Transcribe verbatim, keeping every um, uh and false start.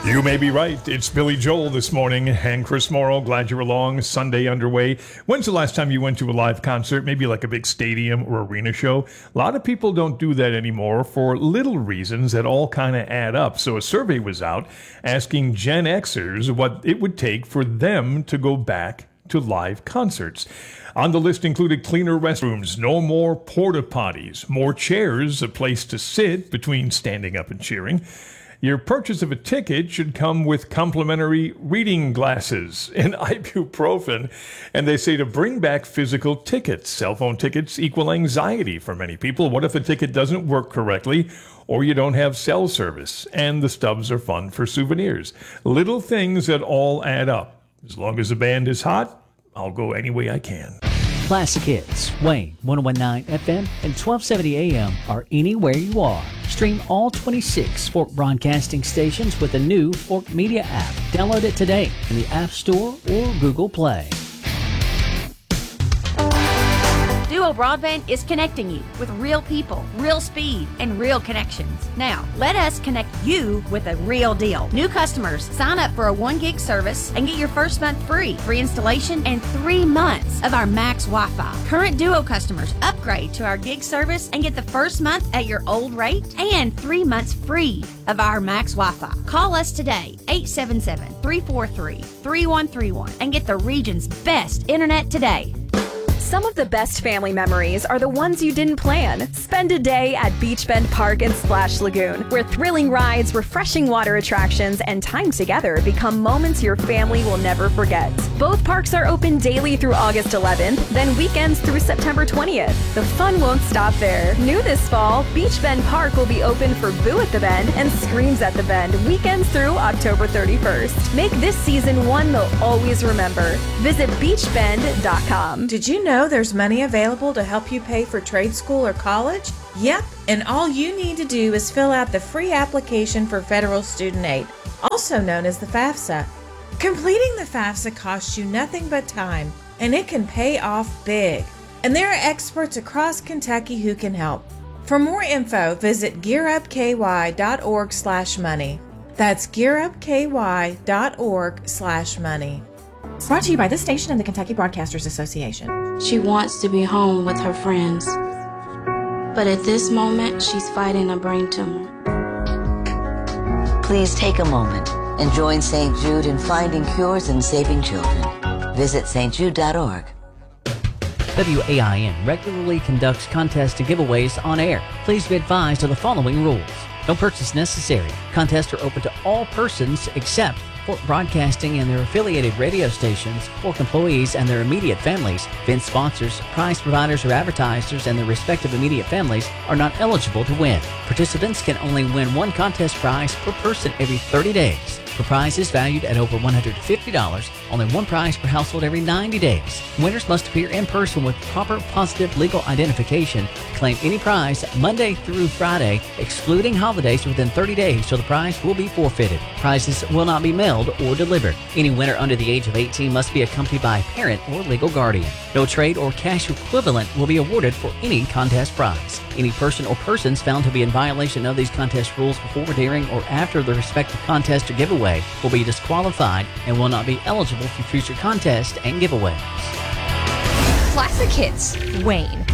You may be right. It's Billy Joel this morning and Chris Morrow. Glad you're along. Sunday underway. When's the last time you went to a live concert? Maybe like a big stadium or arena show? A lot of people don't do that anymore for little reasons that all kind of add up. So a survey was out asking Gen Xers what it would take for them to go back to live concerts. On the list included cleaner restrooms, no more porta potties, more chairs, a place to sit between standing up and cheering. Your purchase of a ticket should come with complimentary reading glasses and ibuprofen. And they say to bring back physical tickets. Cell phone tickets equal anxiety for many people. What if a ticket doesn't work correctly or you don't have cell service? And the stubs are fun for souvenirs. Little things that all add up. As long as the band is hot, I'll go any way I can. Classic Hits, Wayne, one oh one point nine F M and twelve seventy A M are anywhere you are. Stream all twenty-six Fork Broadcasting stations with the new Fork Media app. Download it today in the App Store or Google Play. Duo Broadband is connecting you with real people, real speed, and real connections. Now, let us connect you with a real deal. New customers, sign up for a one gig service and get your first month free. Free installation and three months of our Max Wi-Fi. Current Duo customers, upgrade to our gig service and get the first month at your old rate and three months free of our Max Wi-Fi. Call us today, eight seven seven, three four three, three one three one, and get the region's best internet today. Some of the best family memories are the ones you didn't plan. Spend a day at Beach Bend Park and Splash Lagoon, where thrilling rides, refreshing water attractions, and time together become moments your family will never forget. Both parks are open daily through August eleventh, then weekends through September twentieth. The fun won't stop there. New this fall, Beach Bend Park will be open for Boo at the Bend and Screams at the Bend weekends through October thirty-first. Make this season one they'll always remember. Visit beach bend dot com. Did you know there's money available to help you pay for trade school or college? Yep, and all you need to do is fill out the free application for federal student aid, also known as the FAFSA. Completing the FAFSA costs you nothing but time, and it can pay off big. And there are experts across Kentucky who can help. For more info, visit gearupky.org slash money. That's gearupky.org slash money. Brought to you by this station and the Kentucky Broadcasters Association. She wants to be home with her friends, but at this moment, she's fighting a brain tumor. Please take a moment and join Saint Jude in finding cures and saving children. Visit s t jude dot org. W A I N regularly conducts contests and giveaways on air. Please be advised of the following rules. No purchase necessary. Contests are open to all persons except Fork Broadcasting and their affiliated radio stations, Fork employees and their immediate families, event sponsors, prize providers or advertisers and their respective immediate families are not eligible to win. Participants can only win one contest prize per person every thirty days. For prizes valued at over one hundred fifty dollars, only one prize per household every ninety days. Winners must appear in person with proper positive legal identification. Claim any prize Monday through Friday, excluding holidays within thirty days, so the prize will be forfeited. Prizes will not be mailed or delivered. Any winner under the age of eighteen must be accompanied by a parent or legal guardian. No trade or cash equivalent will be awarded for any contest prize. Any person or persons found to be in violation of these contest rules before, during, or after the respective contest or giveaway will be disqualified and will not be eligible for future contests and giveaways. Classic Hits, Wayne,